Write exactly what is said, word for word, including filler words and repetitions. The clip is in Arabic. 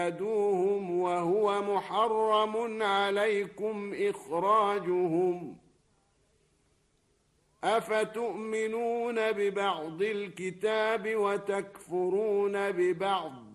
تهدوهم وهو محرم عليكم إخراجهم أفتؤمنون ببعض الكتاب وتكفرون ببعض